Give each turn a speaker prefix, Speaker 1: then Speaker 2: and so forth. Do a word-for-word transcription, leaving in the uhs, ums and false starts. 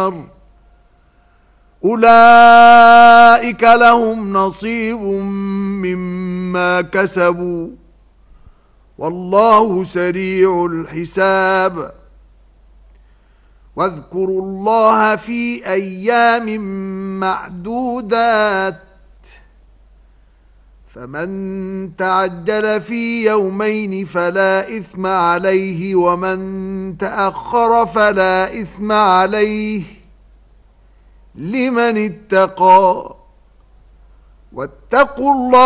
Speaker 1: النار أولئك لهم نصيب مما كسبوا والله سريع الحساب واذكروا الله في أيام معدودات فمن تعجل في يومين فلا إثم عليه ومن تأخر فلا إثم عليه لمن اتقى واتقوا الله